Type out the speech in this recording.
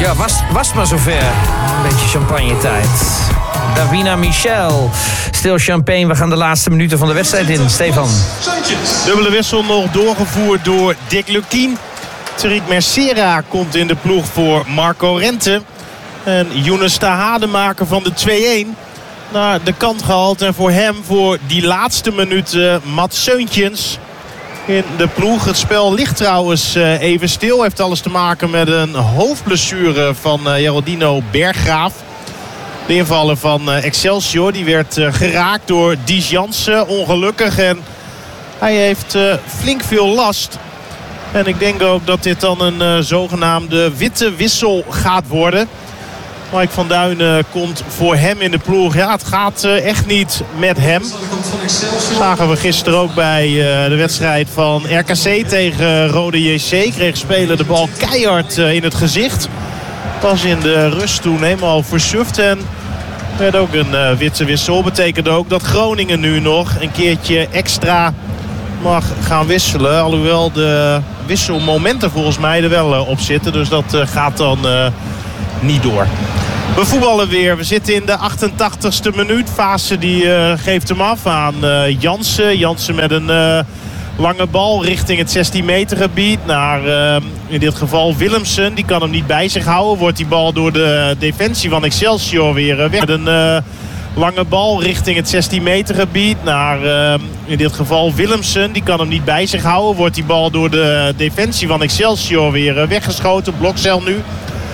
Ja, was maar zover. Een beetje champagnetijd. Davina Michel. Stil champagne. We gaan de laatste minuten van de wedstrijd in. Stefan. Dubbele wissel nog doorgevoerd door Dick Lukkien. Tariq Mercera komt in de ploeg voor Marco Rente. En Younes Tahademaker van de 2-1 naar de kant gehaald. En voor hem, voor die laatste minuten, Mats Seuntjens in de ploeg. Het spel ligt trouwens even stil. Heeft alles te maken met een hoofdblessure van Geraldino Berggraaf. De invaller van Excelsior. Die werd geraakt door Dies Jansen. Ongelukkig. En hij heeft flink veel last. En ik denk ook dat dit dan een zogenaamde witte wissel gaat worden. Mike van Duinen komt voor hem in de ploeg. Ja, het gaat echt niet met hem. Dat zagen we gisteren ook bij de wedstrijd van RKC tegen Rode JC. Kreeg speler de bal keihard in het gezicht. Was in de rust toen helemaal versuft. En werd ook een witte wissel. Betekent ook dat Groningen nu nog een keertje extra mag gaan wisselen. Alhoewel de wisselmomenten volgens mij er wel op zitten. Dus dat gaat dan niet door. We voetballen weer. We zitten in de 88ste minuut. Fase die geeft hem af aan Jansen. Jansen met een lange bal richting het 16 meter gebied. Naar in dit geval Willemsen. Die kan hem niet bij zich houden. Wordt die bal door de defensie van Excelsior weer weg. Met een lange bal richting het 16 meter gebied. Naar in dit geval Willemsen. Die kan hem niet bij zich houden. Wordt die bal door de defensie van Excelsior weer weggeschoten. Blokcel nu.